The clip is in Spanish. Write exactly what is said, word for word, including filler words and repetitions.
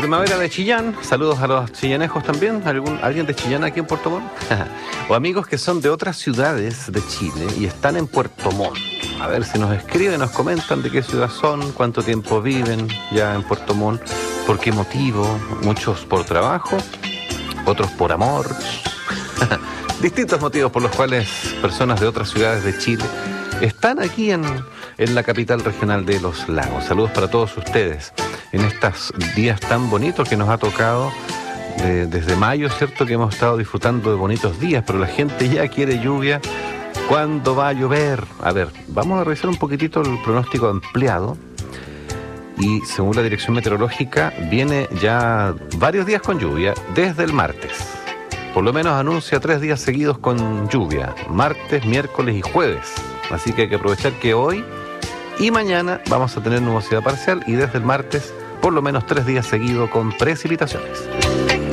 primavera de Chillán. Saludos a los chillanejos también. ¿Algún, ¿Alguien de Chillán aquí en Puerto Montt? O amigos que son de otras ciudades de Chile y están en Puerto Montt. A ver si nos escriben, nos comentan de qué ciudad son, cuánto tiempo viven ya en Puerto Montt, por qué motivo. Muchos por trabajo, otros por amor. Distintos motivos por los cuales personas de otras ciudades de Chile están aquí en, en la capital regional de Los Lagos. Saludos para todos ustedes en estos días tan bonitos que nos ha tocado de, desde mayo, ¿cierto? Que hemos estado disfrutando de bonitos días, pero la gente ya quiere lluvia. ¿Cuándo va a llover? A ver, vamos a revisar un poquitito el pronóstico ampliado. Y según la Dirección Meteorológica, viene ya varios días con lluvia desde el martes. Por lo menos anuncia tres días seguidos con lluvia, martes, miércoles y jueves. Así que hay que aprovechar que hoy y mañana vamos a tener nubosidad parcial y desde el martes por lo menos tres días seguidos con precipitaciones.